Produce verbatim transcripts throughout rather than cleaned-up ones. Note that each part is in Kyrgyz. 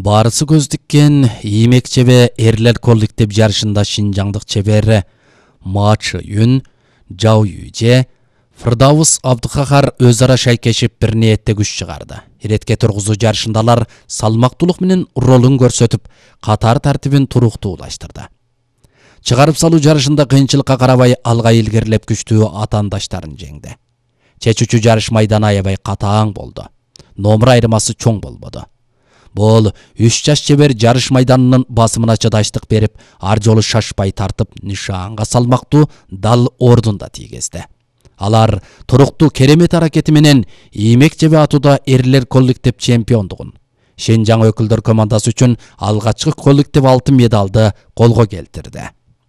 Барысы көз тиккен иймек чебе эрлер коллектив жарышында Шинжаңдык чебери Мачы Юн, Жау Юже, Фырдауыс Абдыкахар өз ара шайкешип бир ниетте күч чыгарды. Иретке тургузуу жарышындалар салмактуулук менен ролун көрсөтүп, катар тартибин туруктуулаштырды. Чыгарып салуу жарышында кыйынчылыкка карабай алга илгерлеп күчтүү атаандаштарын жеңди. Чечүүчү жарыш майданы аябай катаң болду. Номер айырмасы чоң болбоду. Бул үч жаш чебер жарыш майданынын басымына чыдаштык берип, ар жолу шашпай тартып, нишанга салмактуу дал ордунда тийгизди. Алар туруктуу керемет аракети менен иймек чебе атууда эрлер коллектив чемпиондугун, Шинжаң өкүлдөр командасы үчүн алгачкы коллектив алтын медалды колго келтирди.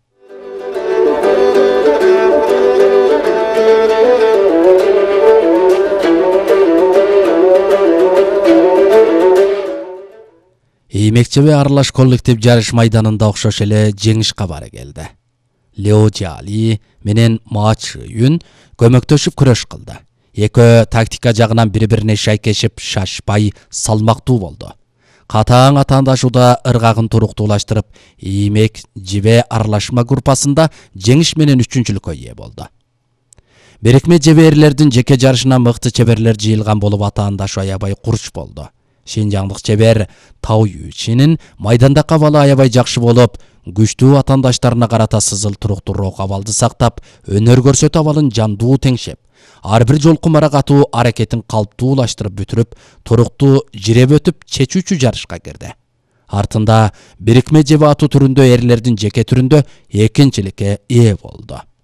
Иймек чебе аралаш коллектив жарыш майданында окшош эле жеңиш кабары келди. Лео Жали менен Мачы Юн көмөктөшүп күрөш кылды. Экөө тактика жагынан бири-бирине шайкешип, шашпай, салмактуу болду. Катаң атаандашууда ыргагын туруктуулаштырып, иймек жебе аралашма группасында жеңиш менен үчүнчүлүккө ээ болду. Берекме жеберлердин жеке жарышына мыкты чеберлер жыйылган болуп, атаандашу аябай курч болду. Шинжаңдык чебер Тау Ючинин майдандагы абалы аябай жакшы болуп, күчтүү атаандаштарына карата сызыл туруктуураак абалды сактап, өнөр көрсөтүү абалын жандуу теңшеп, ар бир жолку марак атуу аракетин калптуулаштырып бүтүрүп, туруктуу жиреп өтүп чечүүчү жарышка кирди. Артында бирикме жебе атуу түрүндө эрлердин жеке түрүндө экинчиликке ээ болду.